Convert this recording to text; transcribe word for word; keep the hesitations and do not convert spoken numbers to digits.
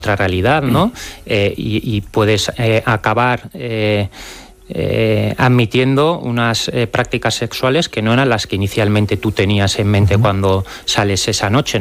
otra realidad, ¿no? Eh, y, y puedes eh, acabar eh, eh, admitiendo unas eh, prácticas sexuales que no eran las que inicialmente tú tenías en mente uh-huh. cuando sales esa noche.